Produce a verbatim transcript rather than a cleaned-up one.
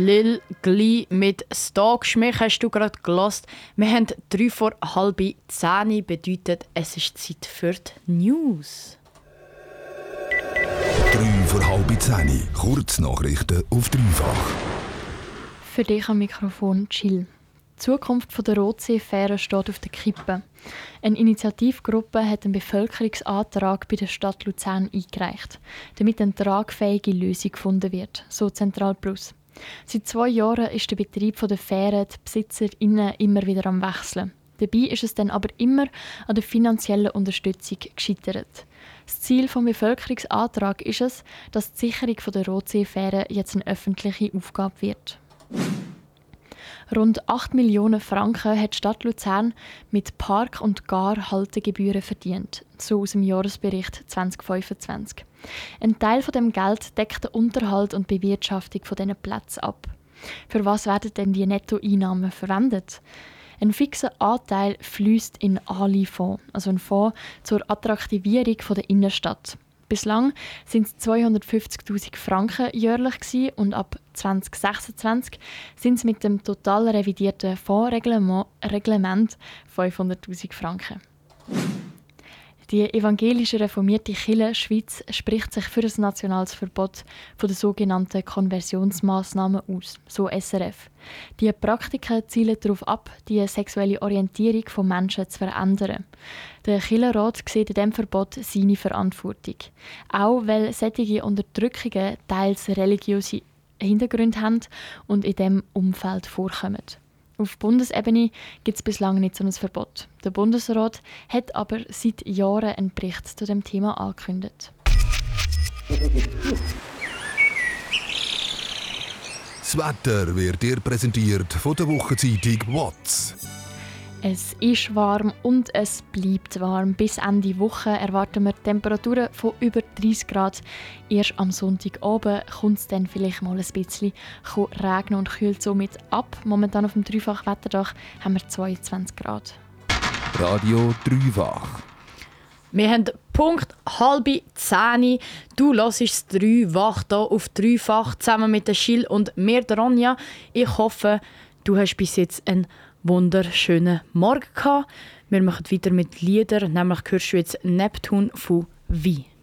Lil Glee mit «Stalk mich» hast du gerade gehört. Wir haben drei vor halb zehn, bedeutet, es ist Zeit für die News. drei vor halb zehn. Kurznachrichten auf dreifach. Für dich am Mikrofon Chill. Die Zukunft der Rotseefähre steht auf der Kippe. Eine Initiativgruppe hat einen Bevölkerungsantrag bei der Stadt Luzern eingereicht, damit eine tragfähige Lösung gefunden wird, so Zentral Plus. Seit zwei Jahren ist der Betrieb der Fähre die BesitzerInnen immer wieder am Wechseln. Dabei ist es dann aber immer an der finanziellen Unterstützung gescheitert. Das Ziel des Bevölkerungsantrags ist es, dass die Sicherung der Rotseefähre jetzt eine öffentliche Aufgabe wird. Rund acht Millionen Franken hat die Stadt Luzern mit Park- und Gar-Haltegebühren verdient, so aus dem Jahresbericht zwanzig fünfundzwanzig. Ein Teil von dem Geld deckt den Unterhalt und Bewirtschaftung dieser Plätze ab. Für was werden denn die Nettoeinnahmen verwendet? Ein fixer Anteil fließt in A L I-Fonds, also ein Fonds zur Attraktivierung der Innenstadt. Bislang sind es zweihundertfünfzigtausend Franken jährlich gewesen und ab zwanzig sechsundzwanzig sind es mit dem total revidierten Fondsreglement fünfhunderttausend Franken. Die evangelische reformierte Kirche Schweiz spricht sich für ein nationales Verbot von den sogenannten Konversionsmaßnahmen aus, so S R F. Die Praktiken zielen darauf ab, die sexuelle Orientierung von Menschen zu verändern. Der Kirchenrat sieht in diesem Verbot seine Verantwortung. Auch weil solche Unterdrückungen teils religiöse Hintergründe haben und in diesem Umfeld vorkommen. Auf Bundesebene gibt es bislang nicht so ein Verbot. Der Bundesrat hat aber seit Jahren einen Bericht zu dem Thema angekündigt. Das Wetter wird dir präsentiert von der Wochenzeitung «Watts». Es ist warm und es bleibt warm. Bis Ende Woche erwarten wir Temperaturen von über dreißig Grad. Erst am Sonntagabend kommt es dann vielleicht mal ein bisschen regnen und kühlt somit ab. Momentan auf dem Dreifach-Wetterdach haben wir zweiundzwanzig Grad. Radio Dreifach. Wir haben Punkt halb zehn. Du hörst das Dreifach hier auf Dreifach zusammen mit der Schill und mir, der Ronja. Ich hoffe, du hast bis jetzt einen wunderschönen Morgen gehabt. Wir machen weiter mit Liedern, nämlich hörst du jetzt Neptun von Wie.